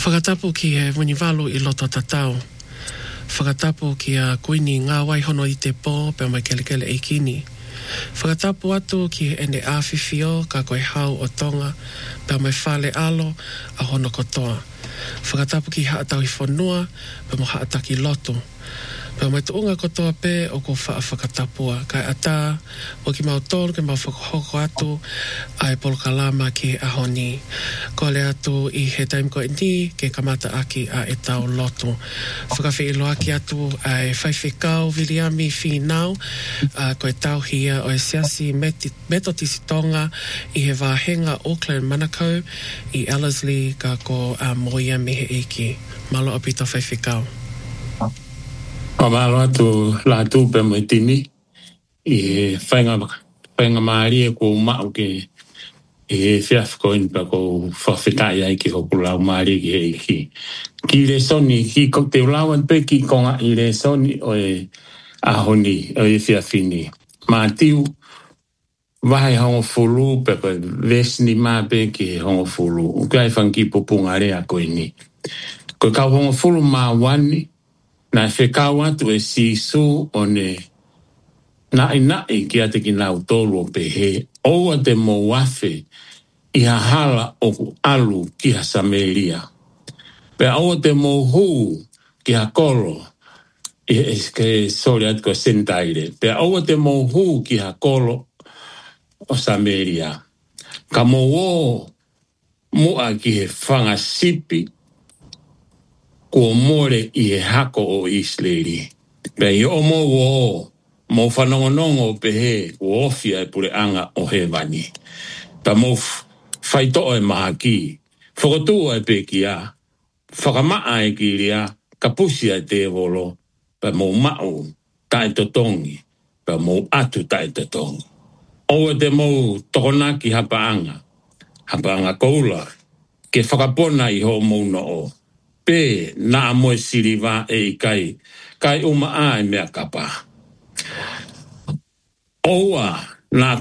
Whakatapu ki he winiwalu I loto tatau. Whakatapu ki a kuini ngā waihono I te pō pe mai kelekele e kini. Whakatapu atu ki he ene āwhiwhio ka koe hau o tonga pe mai whale alo a hono kotoa. Whakatapu ki haatau I whanua pe mo haataki loto. Pea mai tuunga kotoa pe o ko wha whakatapua. Kai ata, o ki mau tōru ke mau whakahoko atu, ai polokalama ki ahoni. Ko le atu I he taim ko ni ke kamata aki a e tau loto. Whakawhi ilo aki atu ai whaiwhikau viliami whinau, ko e tau hia o e siasi metotisi tonga I he wāhenga Auckland Manukau, I Ellerslie ka ko moia mihe iki. Malo apito whaiwhikau. O malo atu la tu pe mo tini I whainga maari e ko mau ke e fiaf ko in pa ko whawhitai ai ki hoku lau maari ki hei ki le soni ki ko te ulawan pe ki konga I le soni o e ahoni o e fiafini ma tiu vai hongo fulu pe ko vesni ma pe ki hongo fulu o kai whanki popunga rea ko ini ko ka hongo fulu ma wani na whekau atu e sisu o ne nai ki ate ki nau tolu o pehe. Oua te mo wafe I hahala o ku alu ki ha Sameria. Pe oua te mo hu ki ha kolo ke sori atu ko sentaire. Pe oua te mo hu ki ha kolo o Sameria. Ka mo o mua ki he whanga sipi ko more I he hako o Isleri. Pe I o mo whanongonongo pe he ko ofia e pure anga o he wani. Ta mo whaito e maha ki. Whakatua e pe ki a. Whakamaa e ki ria. Kapusi e te volo. Pe mo mau tae totongi. Pe mo atu tae totongi. O te mo tokonaki hapa anga. Hapa anga koula. Ke whakapona I ho mouna o. Pe na moe siriva e kai. Kai uma a e mea kapa. Oua na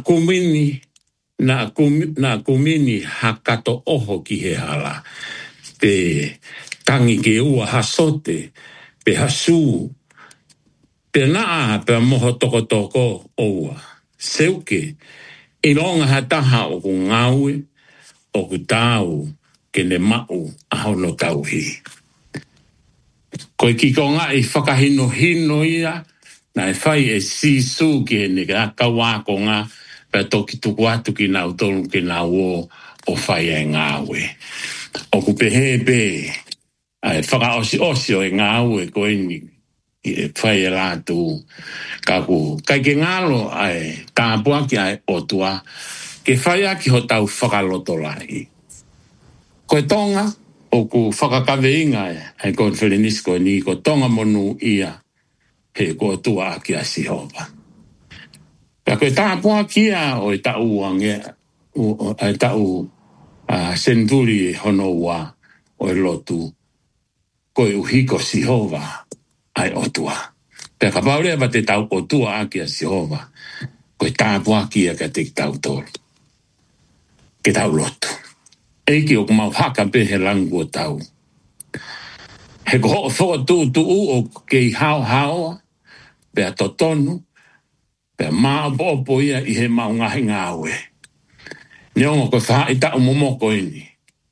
kumini hakato oho ki he hala. Pe tangi ke ua hasote. Pe hasu. Pe naa pe moho toko oua. Seuke. Ilonga hataha o ku ngawe. O ku tau. Ke ne mau ahono tauhi. Koe ki konga I whakahino ia. Na e whai e sisu ki he nega kawako ngā. Pea toki tuku atu ki nau tolu ki nau o whai e ngāwe. O ku pehe pe. Ai whakaosi o e ngāwe koe ni. I e whai e lātu. Kaku. Kai ke ngalo ai tāpua ki ai otua. Ke whai aki ho tau whakaloto lai. Koe tonga. O ku whakakawe inga ai konferenisko ni ko tonga monu ia. He ko tua aki a Sihova. Pea koe tāpua kia o e tau ange, e tau senturi hono ua o e lotu. Koe uhiko Sihova ai o tua. Pea ka paurea va te tau o tua aki a Sihova. Koe tāpua kia ka te tau tolu. Ke tau lotu. Eiki o kumau haka pe he langu o tau. He ko ho tu o kei hao. Pea totonu, pea maa popo ia I he mau ngahi ngāwe. Niongo koe wha I tau momoko ini.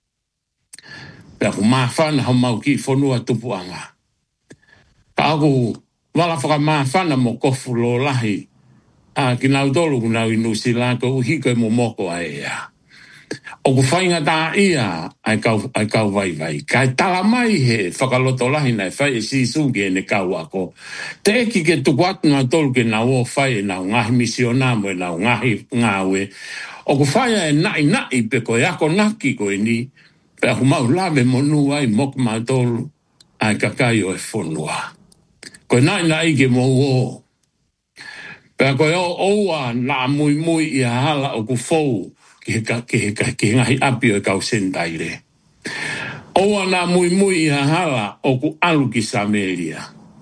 Pea ku maa whana hau mau ki whanua tupuanga. Ka aku wala whaka maa whana mo kofu lo lahi. Ki nau tolu ku nau inu sila ko uhiko e momoko a ea. O ku whainga tā ia ai kau vai. Kai tala mai he whakaloto lahi nai whai e sisungi e ne kau ako. Te eki ke tuku atu ngā tolu ke nau o whai e nau ngahi misionamo e nau ngahi ngāwe. O ku whai e nai pe koe ako naki koe ni. Pe aku mau lawe monu ai moku mā tolu ai kakai o e whonua. Koe nai ke mo o. Pe koe o oua nā mui I hala o ku fou. Ke ngahi api o kau sentaire. Oua nā mui I hala o ku alu ki Sameria.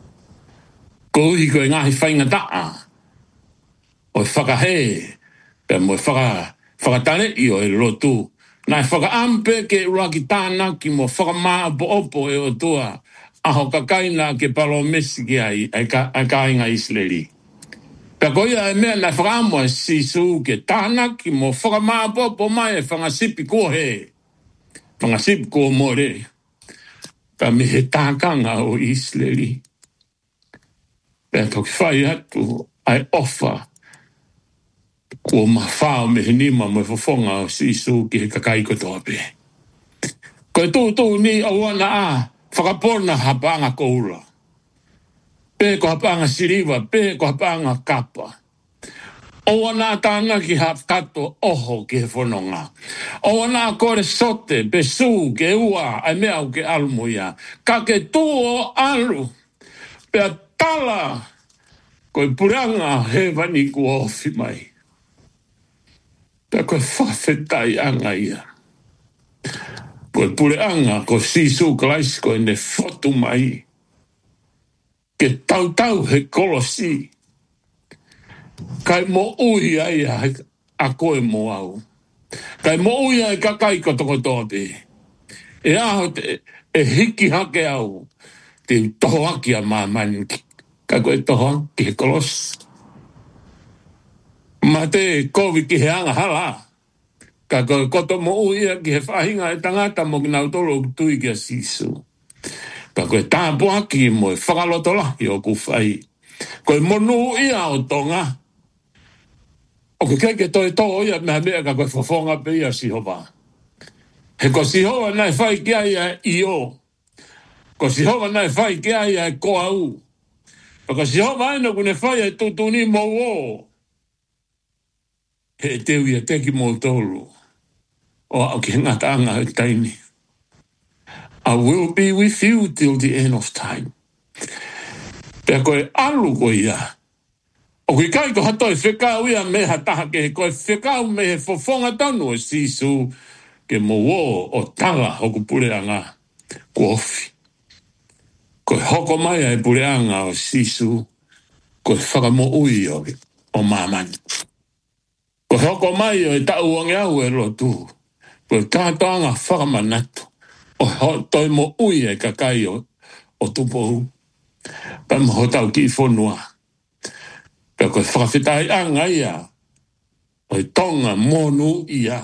Ko uhi koe ngahi whainga taa. O whakahe. Pe mo whakatare I o e lotu. Nai whakaampe ke uraki tāna ki mo whakamā opo e o tua. Aho kakaina ke palomesi ki ai ka inga Israeli. Pea koia e mea nai whakaamo e sisu ke tāna ki mo whakamā opo mai e whangasipi ko he. Whangasipi ko more. Pea me he tākanga o Israeli. Pea toki whai atu ai ofa. Kua mawhao me he nima me whafonga o sisu ki he kakai kotoa pe. Koe tū ni awana a whakapona hapanga koura. Pe ko hapanga siriwa, pe ko hapanga kapa. Awana tāna ki hapkato oho ki he whanonga. Awana kore sote, pe su, ke ua, ai mea ke alumuia. Ka ke tū o alu, pe tala, koe puranga he vani kua ofi mai. Pea koe whawhetai anga ia. Koe pureanga, ko sisu kalaisi koe ne fotu mai. Ke tau he kolosi. Kai mo ui ai a koe mo au. Kai mo ui ai kakai kotokotote. E aho e hiki hake au. Te toho aki a mamani. Kai koe toho aki he kolosi. Ma te kovi ki he anga hala. Ka koto mo uia ki he whahinga e tangata mo ki nau tolo tui ki a sisu. Ka koe tāpo haki mo e whakaloto lahi o ku whai. Koe monu ia o tonga. O ke keke toi tō ia mea mea ka koe whafonga pe ia sihova. He ko sihova nai whai ki aia i o. Ko sihova nai whai ki aia e ko au. Ko sihova aina kune whai e tutuni mo o. He teu ia teki mo tolu. O au ki ngata anga e taini. I will be with you till the end of time. Pea koe alu koe ia. O kui kai ko hato e whekau ia me hataha ke he koe whekau me he fofonga tanu e sisu ke mo o tala hoku pureanga ko ofi. Koe hoko mai e pureanga o sisu koe whakamo ui o mamani. Koe hoko mai o e tau ange au e lotu. Koe tātoanga whakamanatu. O toi mo ui e kakai o tupo. Pa mo hotau ki whonua. Pea koe whakawhitai anga ia. O e tonga monu ia.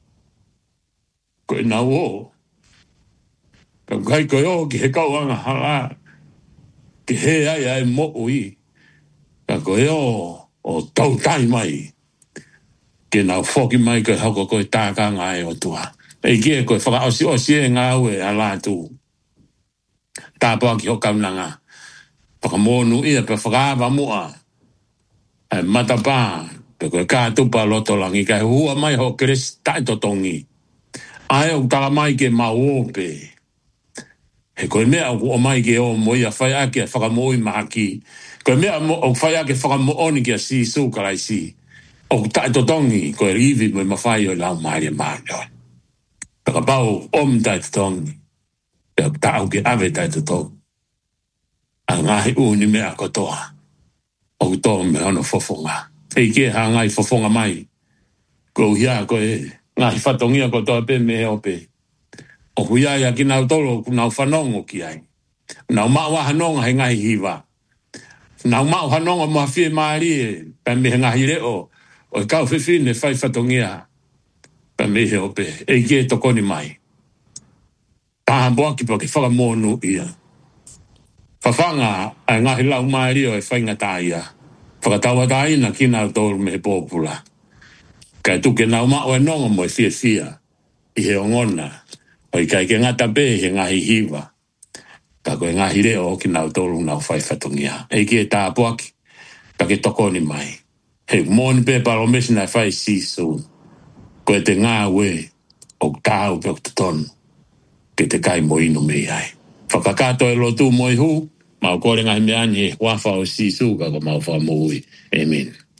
Koe nau o. Pea kai koe o ki he kauanga hala. Ki he ai ai mo ui. Pea koe o tau tai mai. Ke nau whoki mai koe hoko koe tākanga e o tua. E kia koe whakaosi osi e ngā ue a lātu. Tāpua ki hokaunanga. Whakamonu ia pe whakaawa mua. E matapā. Pe koe kātupa loto langi. Kai hua mai ho keres taitotongi. Ai o tala mai ke mauope. He koe mea o mai ke o moia whai ake a whakamoi mahaki. Koe mea o whai ake whakamooni ki a sisu kalaisi. O taitotongi koe rivi mo mawhai o lau maari a maari. Paka pau om taitotongi. Pea tau ke ave taitotongi. A ngahi uni mea kotoa. O toa me ono fofonga. Hei ke ha ngai fofonga mai. Ko hia koe ngahi whatongia kotoa pe me heo pe. O huia ia ki nau tolo ku nau whanongo ki ai. Nau mau hanonga he ngahi hiwa. Nau mau hanonga mua fie maari e. Pe me he ngahi reo. O e kau whiwhine whai whatongia. Pa me heo pe. E ke tokoni mai. Pahamboa ki pa ke whakamonu ia. Whawhanga ai ngahi lau maari o e whainga tāia. Whakatawa tāina ki nau tolu me he pōpula. Kai tuke nau mao e nonga mo e fia fia. I he ongona. O i kai ke ngata pe he ngahi hiwa. Ka koe ngahi reo ki nau tolu nau whai whatongia. E ki e tāpuaki. Pa ke tokoni mai. He mōni pe palo mesina whai sisu. Koe te ngā we o tāu pe o te tonu. Ke te kai mo ino mei ai. Whakakato e lotu mo i hu. Mau kore ngahi meani he wafa o sisu ka ko mau wha mo ui. Amen.